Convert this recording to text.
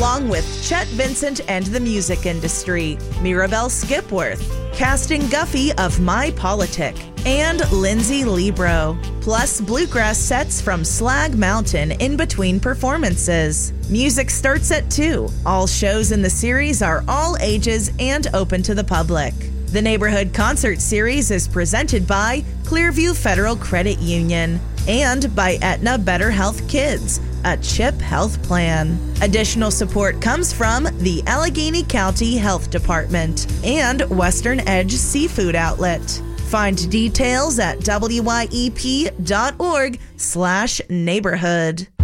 along with Chet Vincent and the Music Industry, Mirabelle Skipworth, casting Guffey of My Politic, and Lindsay Libro, plus bluegrass sets from Slag Mountain in between performances. Music starts at 2. All shows in the series are all ages and open to the public. The Neighborhood Concert Series is presented by Clearview Federal Credit Union and by Aetna Better Health Kids, a CHIP health plan. Additional support comes from the Allegheny County Health Department and Western Edge Seafood Outlet. Find details at wyep.org/neighborhood.